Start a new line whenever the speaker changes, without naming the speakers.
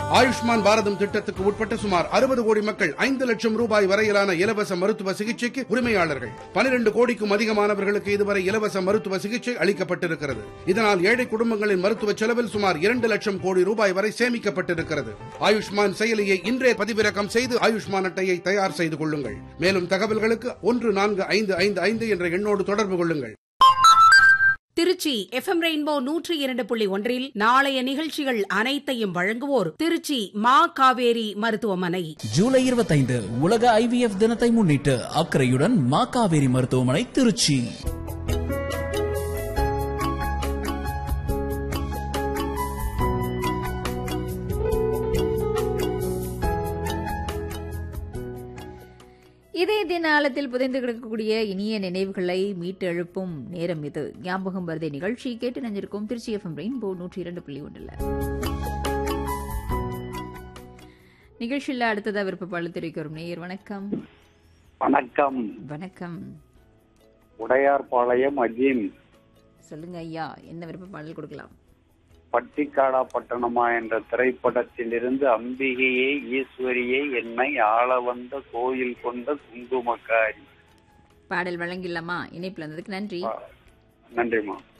ஆயுஷ்மான் பாரதம் திட்டத்துக்கு உட்பட்ட சுமார் 60 கோடி மக்கள் 5 லட்சம் ரூபாய் வரையிலான இலவச மருத்துவ சிகிச்சைக்கு உரிமையாளர்கள். 12 கோடிக்கும் அதிகமானவர்களுக்கு இதுவரை இலவச மருத்துவ சிகிச்சை அளிக்கப்பட்டிருக்கிறது. இதனால் ஏழை குடும்பங்களின் மருத்துவ செலவில் சுமார் 2 லட்சம் கோடி ரூபாய் வரை சேமிக்கப்பட்டிருக்கிறது. ஆயுஷ்மான் செயலியை இன்றே பதிவிறக்கம் செய்து ஆயுஷ்மான் அட்டையை தயார் செய்து கொள்ளுங்கள். மேலும் தகவல்களுக்கு 14555 என்ற எண்ணோடு தொடர்பு கொள்ளுங்கள்.
திருச்சி FM ரெயின்போ 102.1 நாளைய நிகழ்ச்சிகள் அனைத்தையும் வழங்குவோர் திருச்சி மா காவேரி மருத்துவமனை.
ஜூலை 25 உலக IVF தினத்தை முன்னிட்டு அக்கறையுடன் மா காவேரி மருத்துவமனை திருச்சி.
இதே தினாலத்தில் புதைந்து கிடக்கக்கூடிய இனிய நினைவுகளை மீட்டெழுப்பும் நேரம் இது. ஞாபகம் வருதே நிகழ்ச்சி கேட்டு நினைஞ்சிருக்கும் திருச்சி FM ரெயின்போ 102.1. நிகழ்ச்சியில் அடுத்ததா விருப்பப்பாளர் தெரிவிக்க வரும் நேயர். வணக்கம்.
வணக்கம்.
வணக்கம்.
உடையார்பாளையம் அஜீம்.
சொல்லுங்க ஐயா, என்ன விருப்பப்பாளர் கொடுக்கலாம்?
பட்டிக்காடா பட்டணமா என்ற திரைப்படத்தில் இருந்து அம்பிகையே ஈஸ்வரியே என்னை ஆள வந்த கோயில் கொண்ட குங்குமக்காரி
பாடல் வழங்கிடலாமா? இணைப்பில் வந்ததுக்கு நன்றி.
நன்றிமா.